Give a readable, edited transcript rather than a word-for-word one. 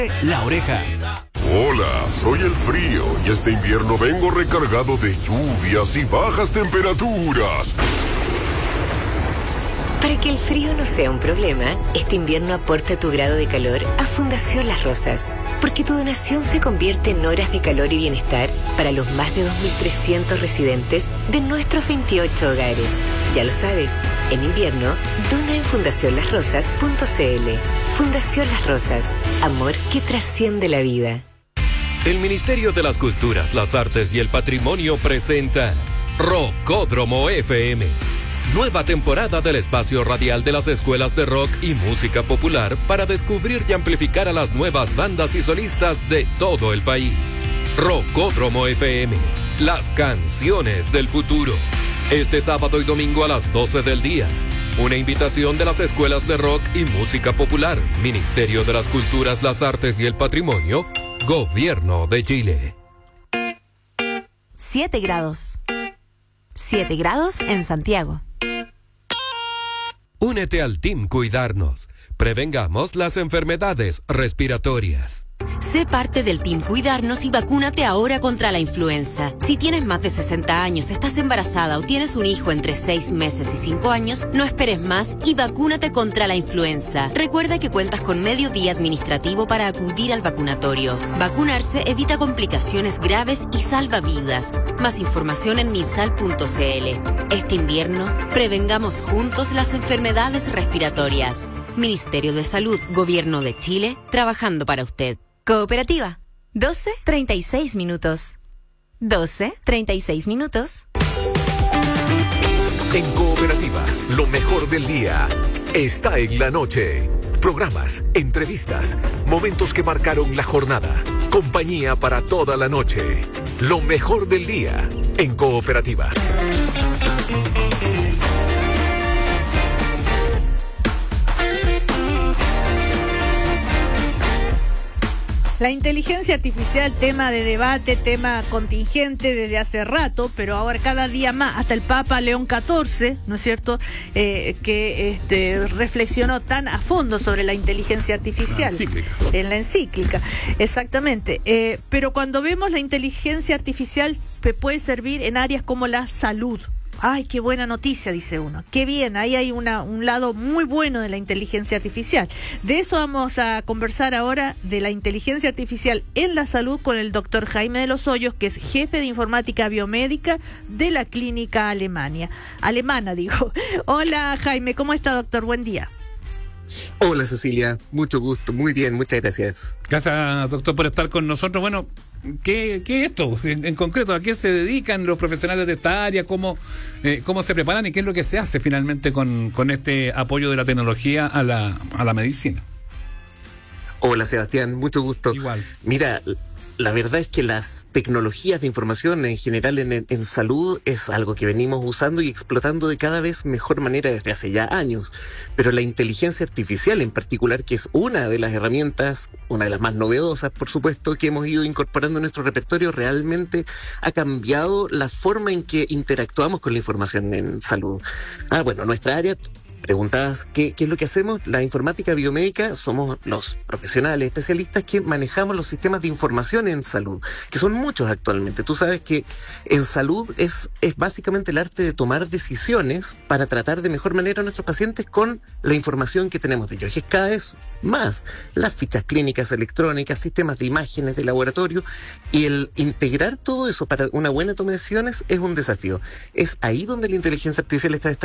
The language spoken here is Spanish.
La Oreja. Hola, soy el frío y este invierno vengo recargado de lluvias y bajas temperaturas. Para que el frío no sea un problema, este invierno aporta tu grado de calor a Fundación Las Rosas, porque tu donación se convierte en horas de calor y bienestar para los más de 2.300 residentes de nuestros 28 hogares. Ya lo sabes, en invierno, dona en fundacionlasrosas.cl. Fundación Las Rosas, amor que trasciende la vida. El Ministerio de las Culturas, las Artes y el Patrimonio presenta Rockódromo FM. Nueva temporada del espacio radial de las escuelas de rock y música popular para descubrir y amplificar a las nuevas bandas y solistas de todo el país. Rockódromo FM, las canciones del futuro. Este sábado y domingo a las 12 del día. Una invitación de las escuelas de rock y música popular, Ministerio de las Culturas, las Artes y el Patrimonio, Gobierno de Chile. 7 grados. 7 grados en Santiago. Únete al Team Cuidarnos. Prevengamos las enfermedades respiratorias. Sé parte del Team Cuidarnos y vacúnate ahora contra la influenza. Si tienes más de 60 años, estás embarazada o tienes un hijo entre 6 meses y 5 años, no esperes más y vacúnate contra la influenza. Recuerda que cuentas con medio día administrativo para acudir al vacunatorio. Vacunarse evita complicaciones graves y salva vidas. Más información en minsal.cl. Este invierno, prevengamos juntos las enfermedades respiratorias. Ministerio de Salud, Gobierno de Chile, trabajando para usted. Cooperativa. 12:36 minutos. 12:36 minutos. En Cooperativa, lo mejor del día está en la noche. Programas, entrevistas, momentos que marcaron la jornada. Compañía para toda la noche. Lo mejor del día en Cooperativa. La inteligencia artificial, tema de debate, tema contingente desde hace rato, pero ahora cada día más, hasta el Papa León XIV, ¿no es cierto?, que reflexionó tan a fondo sobre la inteligencia artificial. En la encíclica, exactamente. Pero cuando vemos la inteligencia artificial, puede servir en áreas como la salud. Ay, qué buena noticia, dice uno. Qué bien, ahí hay un lado muy bueno de la inteligencia artificial. De eso vamos a conversar ahora, de la inteligencia artificial en la salud, con el doctor Jaime de los Hoyos, que es jefe de informática biomédica de la clínica alemana. Hola, Jaime, ¿cómo está, doctor? Buen día. Hola, Cecilia, mucho gusto, muy bien, muchas gracias. Gracias, doctor, por estar con nosotros. Bueno, ¿qué es esto en concreto? ¿A qué se dedican los profesionales de esta área? ¿Cómo se preparan y qué es lo que se hace finalmente con este apoyo de la tecnología a la medicina? Hola, Sebastián, mucho gusto. Igual. Mira, la verdad es que las tecnologías de información en general en salud es algo que venimos usando y explotando de cada vez mejor manera desde hace ya años. Pero la inteligencia artificial en particular, que es una de las herramientas, una de las más novedosas, por supuesto, que hemos ido incorporando en nuestro repertorio, realmente ha cambiado la forma en que interactuamos con la información en salud. Bueno, nuestra área... Preguntabas, ¿qué es lo que hacemos? La informática biomédica somos los profesionales, especialistas que manejamos los sistemas de información en salud, que son muchos actualmente. Tú sabes que en salud es básicamente el arte de tomar decisiones para tratar de mejor manera a nuestros pacientes con la información que tenemos de ellos. Y es cada vez más las fichas clínicas electrónicas, sistemas de imágenes de laboratorio, y el integrar todo eso para una buena toma de decisiones es un desafío. Es ahí donde la inteligencia artificial está